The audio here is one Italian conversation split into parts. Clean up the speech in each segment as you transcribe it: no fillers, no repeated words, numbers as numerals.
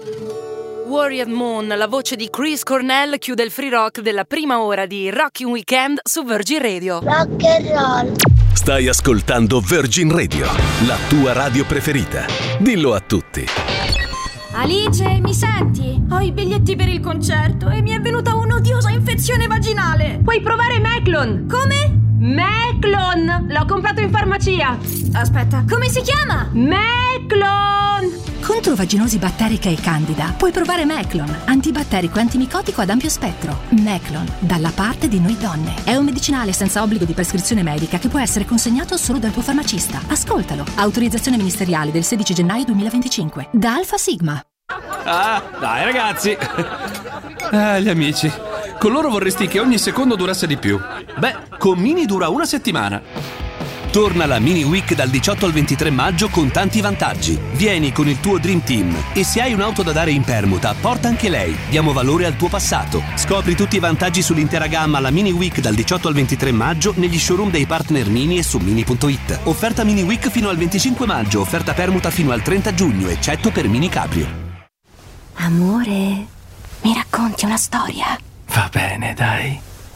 Warrior Moon, la voce di Chris Cornell, chiude il free rock della prima ora di Rocking Weekend su Virgin Radio. Rock and roll. Stai ascoltando Virgin Radio, la tua radio preferita. Dillo a tutti. Alice, mi senti? Ho i biglietti per il concerto e mi è venuta un'odiosa infezione vaginale. Puoi provare Meclon. Come? Meclon! L'ho comprato in farmacia. Aspetta, come si chiama? Meclon! Contro vaginosi batterica e candida puoi provare Meclon, antibatterico e antimicotico ad ampio spettro. Meclon, dalla parte di noi donne. È un medicinale senza obbligo di prescrizione medica che può essere consegnato solo dal tuo farmacista. Ascoltalo. Autorizzazione ministeriale del 16 gennaio 2025 da Alfa Sigma. Ah, dai ragazzi. Gli amici. Con loro vorresti che ogni secondo durasse di più. Beh, con Mini dura una settimana. Torna la Mini Week dal 18 al 23 maggio con tanti vantaggi. Vieni con il tuo Dream Team e se hai un'auto da dare in permuta, porta anche lei. Diamo valore al tuo passato. Scopri tutti i vantaggi sull'intera gamma alla Mini Week dal 18 al 23 maggio negli showroom dei partner Mini e su Mini.it. Offerta Mini Week fino al 25 maggio, offerta permuta fino al 30 giugno, eccetto per Mini Cabrio. Amore, mi racconti una storia? Va bene, dai.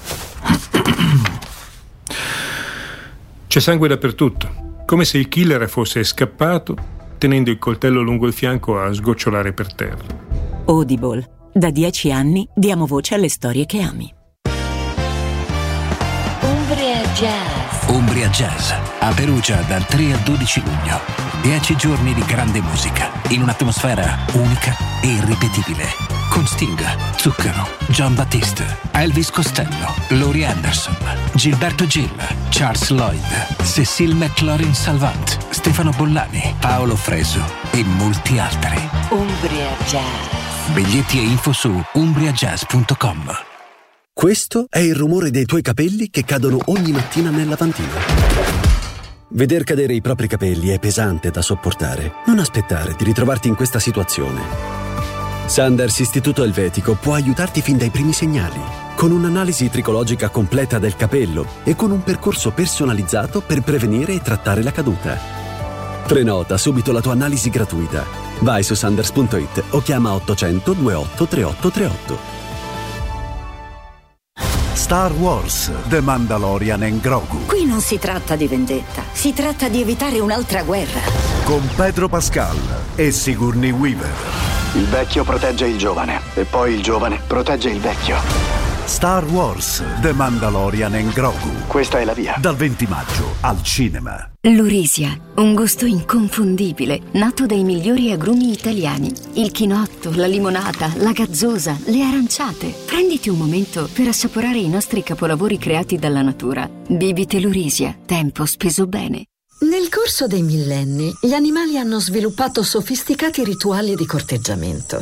C'è sangue dappertutto, come se il killer fosse scappato, tenendo il coltello lungo il fianco a sgocciolare per terra. Audible. Da 10 anni diamo voce alle storie che ami. Umbria Jazz. Umbria Jazz, a Perugia dal 3 al 12 luglio. 10 giorni di grande musica, in un'atmosfera unica e irripetibile. Con Sting, Zucchero, John Battiste, Elvis Costello, Laurie Anderson, Gilberto Gil, Charles Lloyd, Cécile McLaurin-Salvant, Stefano Bollani, Paolo Fresu e molti altri. Umbria Jazz. Biglietti e info su umbriajazz.com. Questo è il rumore dei tuoi capelli che cadono ogni mattina nel lavandino. Veder cadere i propri capelli è pesante da sopportare. Non aspettare di ritrovarti in questa situazione. Sanders Istituto Elvetico può aiutarti fin dai primi segnali, con un'analisi tricologica completa del capello e con un percorso personalizzato per prevenire e trattare la caduta. Prenota subito la tua analisi gratuita. Vai su sanders.it o chiama 800 28 38 38. Star Wars, The Mandalorian and Grogu. Qui non si tratta di vendetta, si tratta di evitare un'altra guerra. Con Pedro Pascal e Sigourney Weaver. Il vecchio protegge il giovane e poi il giovane protegge il vecchio. Star Wars, The Mandalorian and Grogu. Questa è la via. Dal 20 maggio al cinema. Lurisia, un gusto inconfondibile, nato dai migliori agrumi italiani. Il chinotto, la limonata, la gazzosa, le aranciate. Prenditi un momento per assaporare i nostri capolavori creati dalla natura. Bibite Lurisia, tempo speso bene. Nel corso dei millenni, gli animali hanno sviluppato sofisticati rituali di corteggiamento.